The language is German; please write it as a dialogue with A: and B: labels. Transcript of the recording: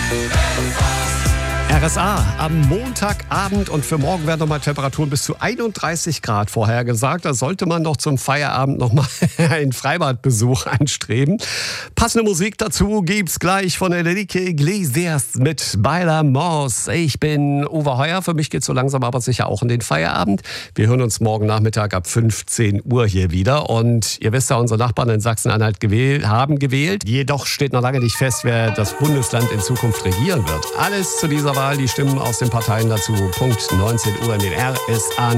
A: RSA am Montagabend und für morgen werden nochmal Temperaturen bis zu 31 Grad vorhergesagt. Da sollte man doch zum Feierabend nochmal einen Freibadbesuch anstreben. Passende Musik dazu gibt's gleich von Enrique Iglesias mit Bailamos. Ich bin Uwe Heuer, für mich geht's so langsam aber sicher auch in den Feierabend. Wir hören uns morgen Nachmittag ab 15 Uhr hier wieder. Und ihr wisst ja, unsere Nachbarn in Sachsen-Anhalt haben gewählt. Jedoch steht noch lange nicht fest, wer das Bundesland in Zukunft regieren wird. Alles zu dieser Wahl, die Stimmen aus den Parteien dazu. Punkt 19 Uhr in den RSA.